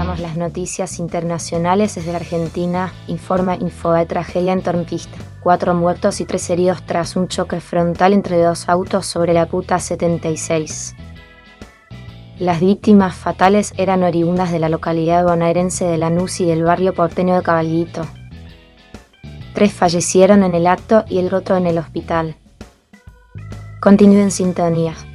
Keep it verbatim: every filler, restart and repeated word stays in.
Repasamos las noticias internacionales desde la Argentina. Informa Infobae tragedia en Tornquista. Cuatro muertos y tres heridos tras un choque frontal entre dos autos sobre la Ruta setenta y seis. Las víctimas fatales eran oriundas de la localidad bonaerense de Lanús y del barrio porteño de Caballito. Tres fallecieron en el acto y el otro en el hospital. Continúe en sintonía.